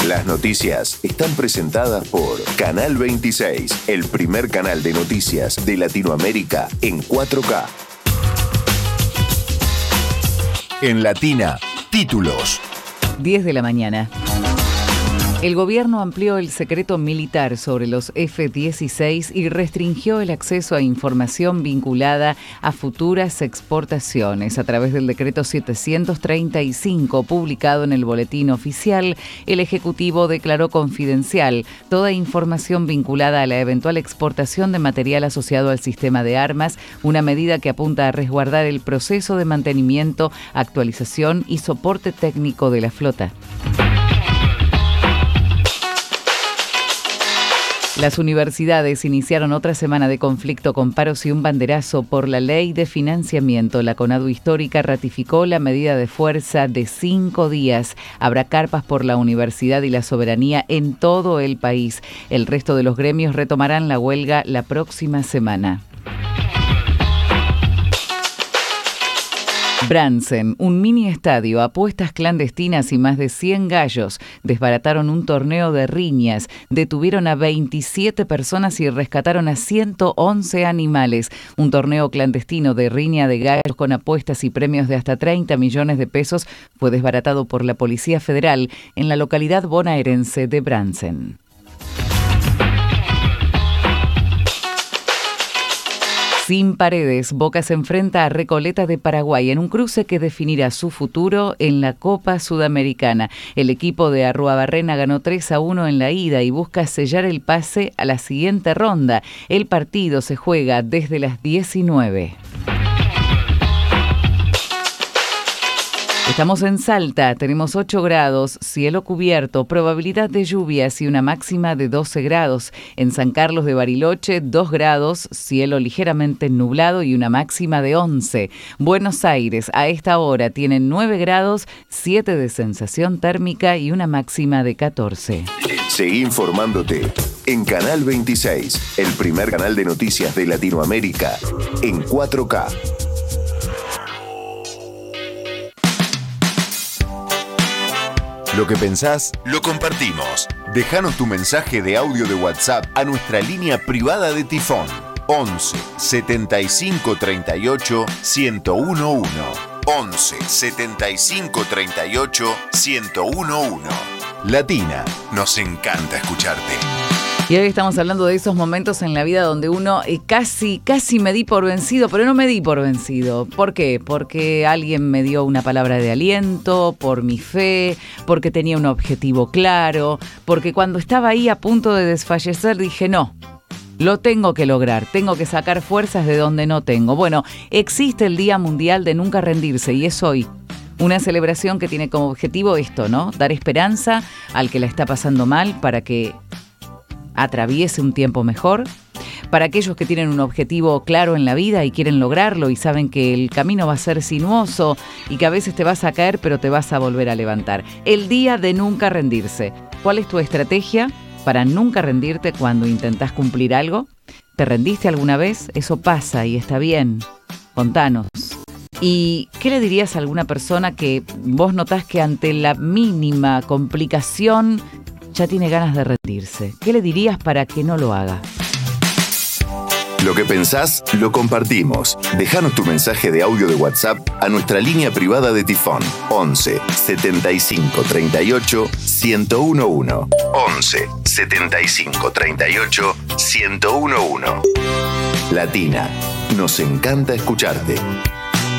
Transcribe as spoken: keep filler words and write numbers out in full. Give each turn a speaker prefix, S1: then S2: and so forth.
S1: Las noticias están presentadas por Canal veintiséis, el primer canal de noticias de Latinoamérica en cuatro K. En Latina, títulos.
S2: diez de la mañana. El gobierno amplió el secreto militar sobre los F dieciséis y restringió el acceso a información vinculada a futuras exportaciones. A través del decreto setecientos treinta y cinco, publicado en el Boletín Oficial, el Ejecutivo declaró confidencial toda información vinculada a la eventual exportación de material asociado al sistema de armas, una medida que apunta a resguardar el proceso de mantenimiento, actualización y soporte técnico de la flota. Las universidades iniciaron otra semana de conflicto con paros y un banderazo por la ley de financiamiento. La CONADU Histórica ratificó la medida de fuerza de cinco días. Habrá carpas por la universidad y la soberanía en todo el país. El resto de los gremios retomarán la huelga la próxima semana. Bransen, un mini estadio, apuestas clandestinas y más de cien gallos desbarataron un torneo de riñas, detuvieron a veintisiete personas y rescataron a ciento once animales. Un torneo clandestino de riña de gallos con apuestas y premios de hasta treinta millones de pesos fue desbaratado por la Policía Federal en la localidad bonaerense de Bransen. Sin Paredes, Boca se enfrenta a Recoleta de Paraguay en un cruce que definirá su futuro en la Copa Sudamericana. El equipo de Arruabarrena ganó tres a uno en la ida y busca sellar el pase a la siguiente ronda. El partido se juega desde las diecinueve. Estamos en Salta, tenemos ocho grados, cielo cubierto, probabilidad de lluvias y una máxima de doce grados. En San Carlos de Bariloche, dos grados, cielo ligeramente nublado y una máxima de once. Buenos Aires, a esta hora tienen nueve grados, siete de sensación térmica y una máxima de catorce.
S1: Seguí informándote en Canal veintiséis, el primer canal de noticias de Latinoamérica en cuatro K. Lo que pensás, lo compartimos. Déjanos tu mensaje de audio de WhatsApp a nuestra línea privada de Tifón. once setenta y cinco treinta y ocho ciento uno. once setenta y cinco treinta y ocho ciento uno. Latina, nos encanta escucharte.
S2: Y hoy estamos hablando de esos momentos en la vida donde uno eh, casi, casi me di por vencido, pero no me di por vencido. ¿Por qué? Porque alguien me dio una palabra de aliento, por mi fe, porque tenía un objetivo claro, porque cuando estaba ahí a punto de desfallecer dije no. Lo tengo que lograr, tengo que sacar fuerzas de donde no tengo. Bueno, existe el Día Mundial de Nunca Rendirse y es hoy. Una celebración que tiene como objetivo esto, ¿no? Dar esperanza al que la está pasando mal para que atraviese un tiempo mejor. Para aquellos que tienen un objetivo claro en la vida y quieren lograrlo y saben que el camino va a ser sinuoso y que a veces te vas a caer pero te vas a volver a levantar. El Día de Nunca Rendirse. ¿Cuál es tu estrategia para nunca rendirte cuando intentás cumplir algo? ¿Te rendiste alguna vez? Eso pasa y está bien. Contanos. ¿Y qué le dirías a alguna persona que vos notás que ante la mínima complicación ya tiene ganas de rendirse? ¿Qué le dirías para que no lo haga?
S1: Lo que pensás, lo compartimos. Déjanos tu mensaje de audio de WhatsApp a nuestra línea privada de Tifón. once setenta y cinco treinta y ocho ciento uno. once setenta y cinco treinta y ocho ciento uno. Latina, nos encanta escucharte.